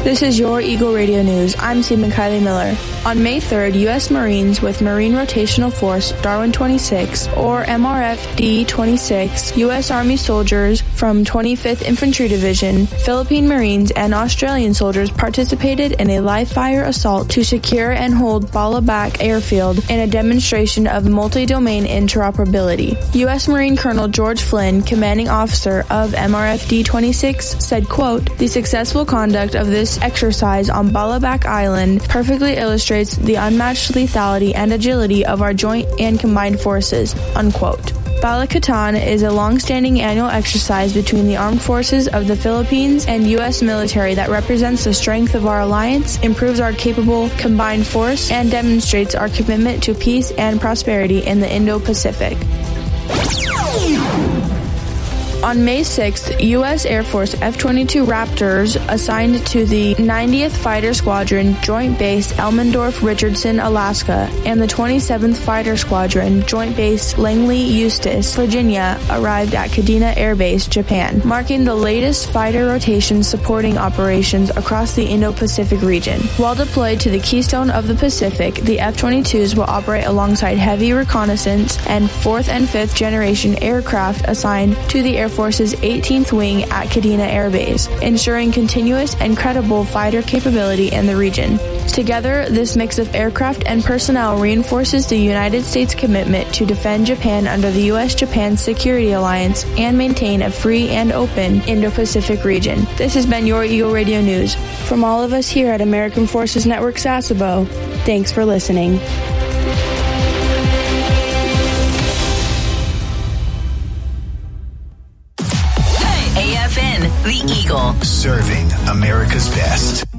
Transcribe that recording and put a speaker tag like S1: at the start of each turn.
S1: This is your Eagle Radio News. I'm Seaman Kylie Miller. On May 3rd, U.S. Marines with Marine Rotational Force Darwin 26, or MRF-D-26, U.S. Army soldiers from 25th Infantry Division, Philippine Marines, and Australian soldiers participated in a live-fire assault to secure and hold Balabac Airfield in a demonstration of multi-domain interoperability. U.S. Marine Colonel George Flynn, commanding officer of MRF-D-26, said, quote, "The successful conduct of this exercise on Balabac Island perfectly illustrates the unmatched lethality and agility of our joint and combined forces," unquote. Balakatan is a long-standing annual exercise between the armed forces of the Philippines and U.S. military that represents the strength of our alliance, improves our capable combined force, and demonstrates our commitment to peace and prosperity in the Indo-Pacific. On May 6th, U.S. Air Force F-22 Raptors assigned to the 90th Fighter Squadron Joint Base Elmendorf-Richardson, Alaska, and the 27th Fighter Squadron Joint Base Langley-Eustis, Virginia, arrived at Kadena Air Base, Japan, marking the latest fighter rotation supporting operations across the Indo-Pacific region. While deployed to the keystone of the Pacific, the F-22s will operate alongside heavy reconnaissance and 4th and 5th generation aircraft assigned to the Air Force's 18th Wing at Kadena Air Base, ensuring continuous and credible fighter capability in the region. Together, this mix of aircraft and personnel reinforces the United States' commitment to defend Japan under the U.S.-Japan Security Alliance and maintain a free and open Indo-Pacific region. This has been your Eagle Radio News. From all of us here at American Forces Network Sasebo, thanks for listening.
S2: The Eagle.
S3: Serving America's best.